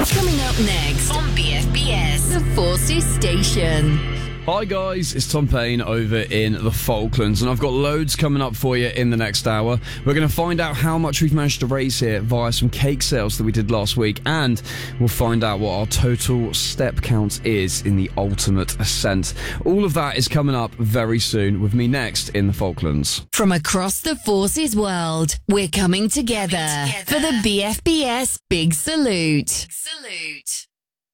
Coming up next on BFBS, the Forces Station. Hi guys, it's Tom Payne over in the Falklands, and I've got loads coming up for you in the next hour. We're going to find out how much we've managed to raise here via some cake sales that we did last week, and we'll find out what our total step count is in the ultimate ascent. All of that is coming up very soon with me next in the Falklands. From across the Forces world, we're coming together for the BFBS Big Salute.